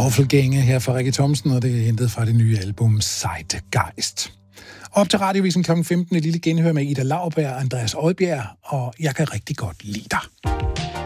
Doppelgænger her fra Rikke Thomsen, og det er hentet fra det nye album Zeitgeist. Op til Radiovisen kl. 15, et lille genhør med Ida Lauberg og Andreas Odbjerg, og jeg kan rigtig godt lide dig.